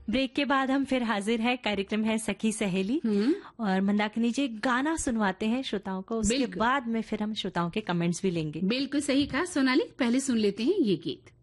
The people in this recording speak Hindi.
ब्रेक के बाद हम फिर हाजिर है। कार्यक्रम है सखी सहेली और मंदाकिनी जी गाना सुनवाते हैं श्रोताओं को, उसके बाद में फिर हम श्रोताओं के कमेंट्स भी लेंगे। बिल्कुल सही कहा सोनाली, पहले सुन लेते हैं ये गीत।